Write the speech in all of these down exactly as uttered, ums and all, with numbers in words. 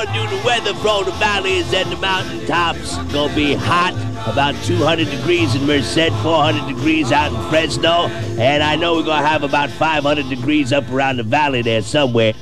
gonna do the weather for the valleys and the mountaintops. Gonna be hot, about two hundred degrees in Merced, four hundred degrees out in Fresno, and I know we're gonna have about five hundred degrees up around the valley there somewhere.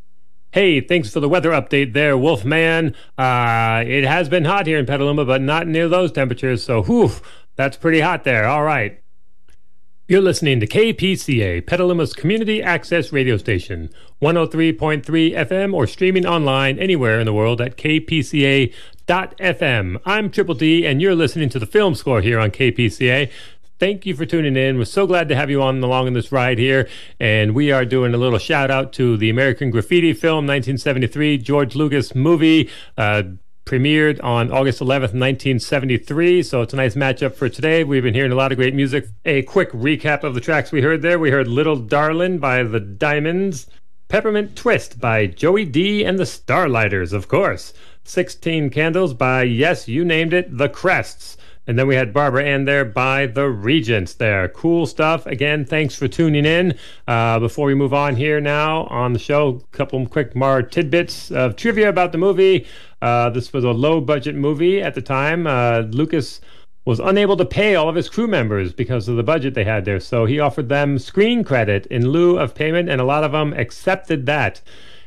Hey, thanks for the weather update there, Wolfman. Uh, it has been hot here in Petaluma, but not near those temperatures, so whew, that's pretty hot there. All right. You're listening to K P C A, Petaluma's community access radio station, one oh three point three F M, or streaming online anywhere in the world at k p c a dot f m. I'm Triple D, and you're listening to the Film Score here on K P C A. Thank you for tuning in. We're so glad to have you on along in this ride here. And we are doing a little shout out to the American Graffiti film, nineteen seventy-three, George Lucas movie, uh, premiered on August eleventh, nineteen seventy-three. So it's a nice matchup for today. We've been hearing a lot of great music. A quick recap of the tracks we heard there. We heard Little Darlin' by the Diamonds, Peppermint Twist by Joey D and the Starlighters, of course, sixteen Candles by, yes, you named it, The Crests. And then we had Barbara Ann there by The Regents there. Cool stuff. Again, thanks for tuning in. Uh, before we move on here now on the show, a couple quick more tidbits of trivia about the movie. Uh, this was a low-budget movie at the time. Uh, Lucas was unable to pay all of his crew members because of the budget they had there. So he offered them screen credit in lieu of payment, and a lot of them accepted that.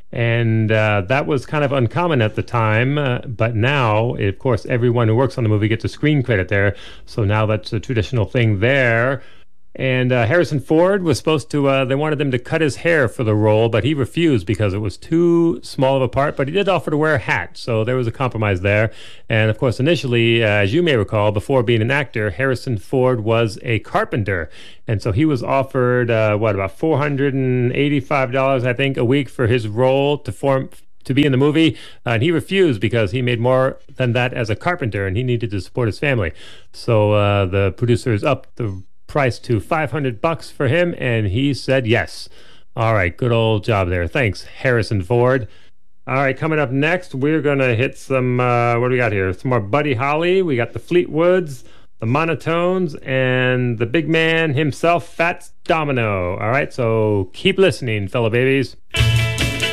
And uh, that was kind of uncommon at the time, uh, but now, of course, everyone who works on the movie gets a screen credit there, so now that's a traditional thing there. And uh, Harrison Ford was supposed to, uh, they wanted him to cut his hair for the role, but he refused because it was too small of a part, but he did offer to wear a hat, so there was a compromise there. And of course, initially, uh, as you may recall, before being an actor, Harrison Ford was a carpenter, and so he was offered, uh, what, about four hundred eighty-five dollars, I think, a week for his role to form to be in the movie, uh, and he refused because he made more than that as a carpenter, and he needed to support his family. So uh, the producers upped the price to five hundred bucks for him, and he said yes. All right, good old job there. Thanks, Harrison Ford. All right, coming up next, we're going to hit some, uh, what do we got here? Some more Buddy Holly. We got the Fleetwoods, the Monotones, and the big man himself, Fats Domino. All right, so keep listening, fellow babies.